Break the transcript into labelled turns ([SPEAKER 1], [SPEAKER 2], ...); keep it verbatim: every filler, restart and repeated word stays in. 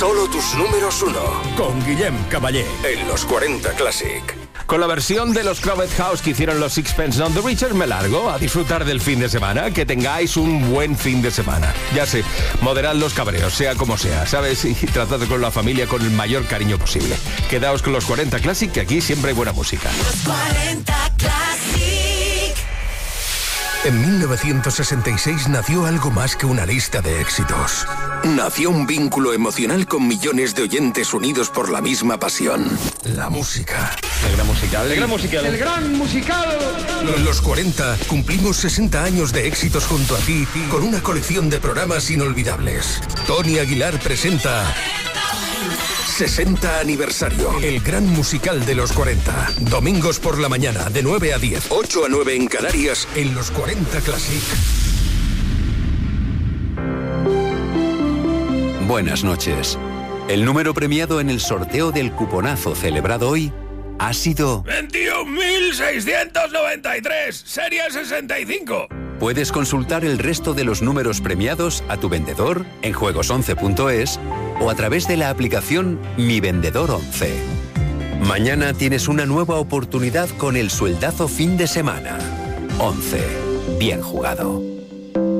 [SPEAKER 1] Solo tus números uno.
[SPEAKER 2] Con Guillem Caballé.
[SPEAKER 1] En los cuarenta Classic.
[SPEAKER 2] Con la versión de los Crowded House que hicieron los Sixpence None the Richer, me largo a disfrutar del fin de semana. Que tengáis un buen fin de semana. Ya sé, moderad los cabreos, sea como sea, ¿sabes? Y tratad con la familia con el mayor cariño posible. Quedaos con los cuarenta Classic, que aquí siempre hay buena música.
[SPEAKER 3] Los cuarenta Classic.
[SPEAKER 1] En mil novecientos sesenta y seis nació algo más que una lista de éxitos. Nació un vínculo emocional con millones de oyentes unidos por la misma pasión. La música.
[SPEAKER 2] El gran musical.
[SPEAKER 4] El gran musical.
[SPEAKER 5] El gran musical.
[SPEAKER 1] En los cuarenta cumplimos sesenta años de éxitos junto a ti con una colección de programas inolvidables. Tony Aguilar presenta sesenta aniversario. El gran musical de los cuarenta. Domingos por la mañana de nueve a diez, ocho a nueve en Canarias, en los cuarenta Classic.
[SPEAKER 6] Buenas noches. El número premiado en el sorteo del cuponazo celebrado hoy ha sido
[SPEAKER 2] veintiún mil seiscientos noventa y tres, serie sesenta y cinco.
[SPEAKER 6] Puedes consultar el resto de los números premiados a tu vendedor en juegos once punto es o a través de la aplicación Mi Vendedor once. Mañana tienes una nueva oportunidad con el sueldazo fin de semana. once. Bien jugado.